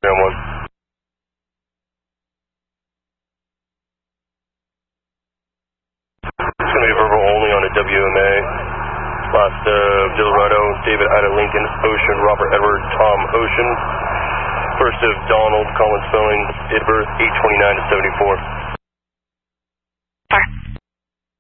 Ground 1. It's going to be verbal only on a WMA. Last Dillerado, David Ida Lincoln, Ocean, Robert Edward, Tom Ocean. First of Donald, Colin Spelling, date of birth 8/29/74.